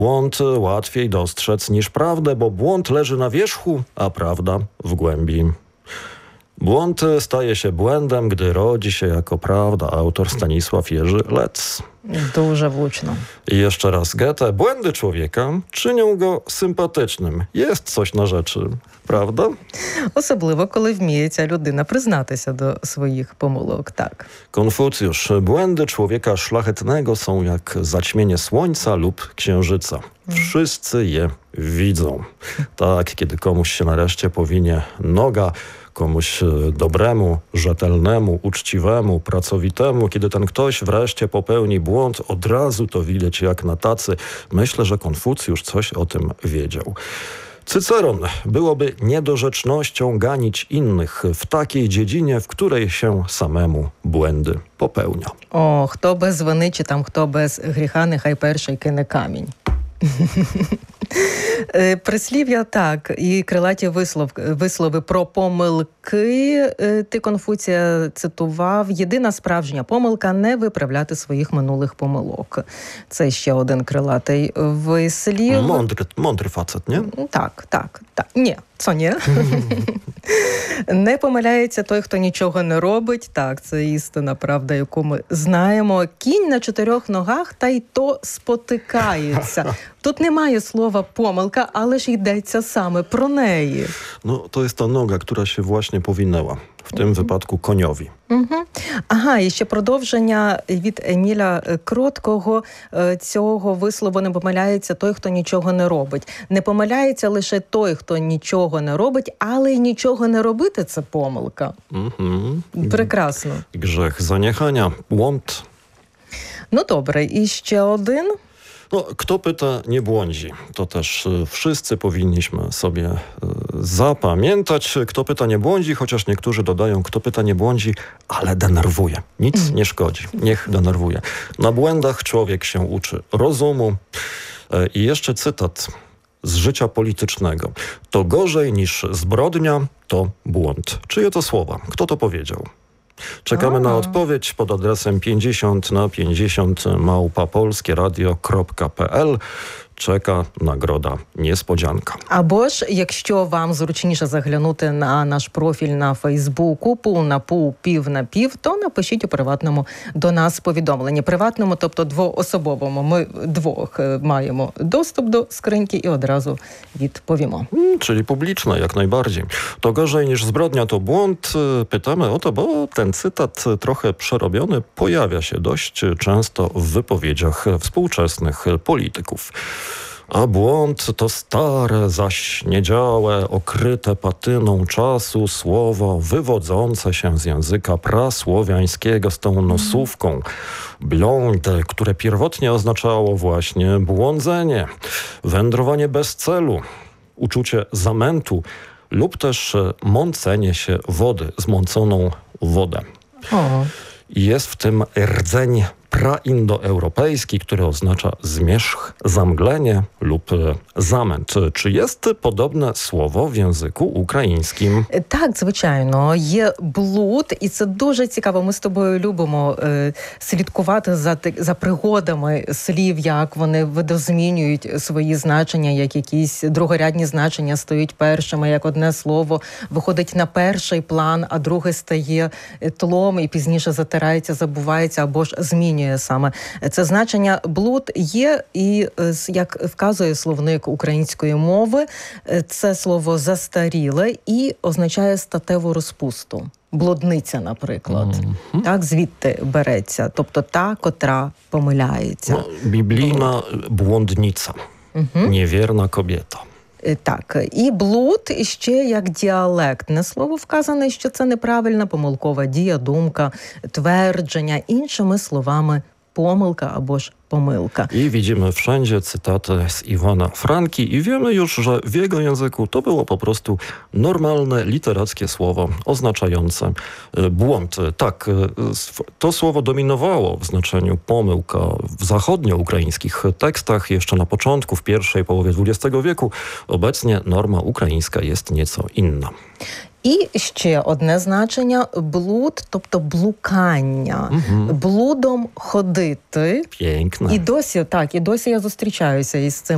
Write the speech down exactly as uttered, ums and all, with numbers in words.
Błąd łatwiej dostrzec niż prawdę, bo błąd leży na wierzchu, a prawda w głębi. Błąd staje się błędem, gdy rodzi się jako prawda. Autor Stanisław Jerzy Lec. Дуже влучно. I jeszcze raz Goethe. Błędy człowieka czynią go sympatycznym. Jest coś na rzeczy, prawda? Особливо, коли вміє ця людина признатися до своїх помилок, tak. Konfucjusz. Błędy człowieka szlachetnego są jak zaćmienie słońca lub księżyca. Wszyscy je widzą. Tak, kiedy komuś się nareszcie powinie noga, komuś dobremu, rzetelnemu, uczciwemu, pracowitemu, kiedy ten ktoś wreszcie popełni błąd, od razu to widać jak na tacy. Myślę, że Konfucjusz coś o tym wiedział. Cyceron. Byłoby niedorzecznością ganić innych w takiej dziedzinie, w której się samemu błędy popełnia. О, хто без вини, чи там хто без гріха, нехай перший кине камінь. Прислів'я так, і крилаті вислов, вислови про помилки. Ти, Конфуція, цитував. Єдина справжня помилка – не виправляти своїх минулих помилок. Це ще один крилатий вислів. Mądry, mądry facet, nie? Так, так, так. Ні, це ні. Не помиляється той, хто нічого не робить. Так, це істина, правда, яку ми знаємо. Кінь на чотирьох ногах, та й то спотикається. Тут немає слова помилка, ale ж йдеться саме про неї. No, to jest ta noga, która się właśnie powinęła. W tym wypadku koniowi. Угу. Ага, і ще продовження від Еміля Кроткого цього вислову «не помиляється той, хто нічого не робить». Не помиляється лише той, хто нічого не робить, але й нічого не робити – це помилка. Mhm. Прекрасно. Grzech zaniechania, błąd. Ну добре, і ще один. No, kto pyta, nie błądzi. To też y, wszyscy powinniśmy sobie y, zapamiętać. Kto pyta, nie błądzi, chociaż niektórzy dodają, kto pyta, nie błądzi, ale denerwuje. Nic mm. nie szkodzi. Niech denerwuje. Na błędach człowiek się uczy rozumu. Y, I jeszcze cytat z życia politycznego. To gorzej niż zbrodnia, to błąd. Czyje to słowa? Kto to powiedział? Czekamy na odpowiedź pod adresem pięćdziesiąt na pięćdziesiąt małpa polskieradio kropka pe el. Czeka nagroda niespodzianka. Або ж, якщо вам зручніше заглянути на наш профіль на Фейсбуку «Пул на пул, пів на пів», то напишіть у приватному до нас повідомленні. Приватному, тобто двоособовому. Ми двох маємо достуp do skrzynki i od razu відповімо. Hmm, czyli publiczne, jak najbardziej. To gorzej niż zbrodnia, to błąd. Pytamy o to, bo ten cytat trochę przerobiony pojawia się dość często w wypowiedziach współczesnych polityków. A błąd to stare, zaśniedziałe, okryte patyną czasu słowo wywodzące się z języka prasłowiańskiego z tą nosówką blond, które pierwotnie oznaczało właśnie błądzenie, wędrowanie bez celu, uczucie zamętu lub też mącenie się wody, zmąconą wodę. O. Jest w tym rdzeń praindoeuropejski, który oznacza zmierzch, zamglenie lub zamęt. Czy jest podobne słowo w języku ukraińskim? Так, звичайно. Є блуд, і це дуже цікаво. Ми з тобою любимо е, слідкувати за, за пригодами слів, як вони видозмінюють свої значення, як якісь другорядні значення стають першими, як одне слово виходить на перший план, а друге стає тлом і пізніше затирається, забувається або ж змінює саме. Це значення блуд є, і, як вказує словник української мови, це слово застаріле і означає статеву розпусту. Блудниця, наприклад. Mm-hmm. Так, звідти береться. Тобто та, котра помиляється. No, biblijna błądnica. Mm-hmm. Niewierna kobieta. Так, і блуд ще як діалектне слово вказане, що це неправильна помилкова дія, думка, твердження, іншими словами pomyłka albo pomyłka. I widzimy wszędzie cytaty z Iwana Franki i wiemy już, że w jego języku to było po prostu normalne literackie słowo oznaczające błąd. Tak, to słowo dominowało w znaczeniu pomyłka w zachodnioukraińskich tekstach jeszcze na początku, w pierwszej połowie dwudziestego wieku. Obecnie norma ukraińska jest nieco inna. І ще одне значення – блуд, тобто блукання. Угу. Блудом ходити. П'єнкне. І досі, так, і досі я зустрічаюся із цим